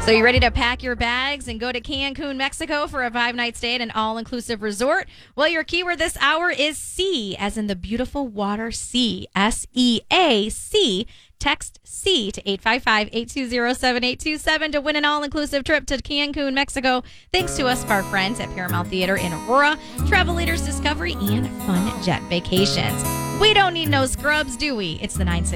So you ready to pack your bags and go to Cancun, Mexico for a 5-night stay at an all-inclusive resort? Well, your keyword this hour is sea, as in the beautiful water sea. SEAC. Text C to 855-820-7827 to win an all-inclusive trip to Cancun, Mexico. Thanks to us, our friends at Paramount Theater in Aurora, Travel Leaders Discovery, and Fun Jet Vacations. We don't need no scrubs, do we? It's the 9